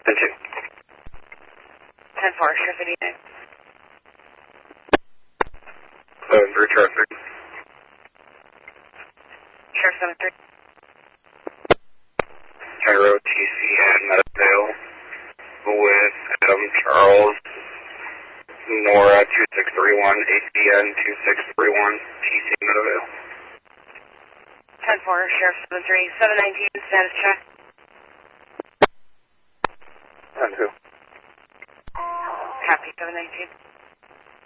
10-4, Sheriff 89. 7-3, traffic. Sheriff 7-3. Cairo TC and Meadowdale with Adam Charles, Nora 2631, ACN 2631, TC Meadowdale. 10-4, Sheriff 7-3, 719, status check. 10-2. Copy, 719.